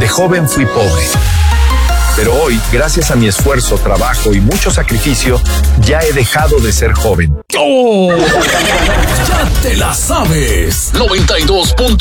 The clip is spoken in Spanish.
De joven fui pobre. Pero hoy, gracias a mi esfuerzo, trabajo y mucho sacrificio, ya he dejado de ser joven. ¡Oh! ¡Ya te la sabes! 92.5